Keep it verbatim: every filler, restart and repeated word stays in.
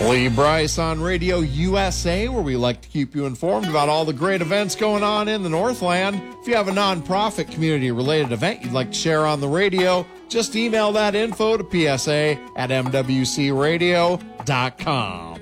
Lee Bryce on Radio U S A, where we like to keep you informed about all the great events going on in the Northland. If you have a nonprofit community-related event you'd like to share on the radio, just email that info to P S A at M W C radio dot com.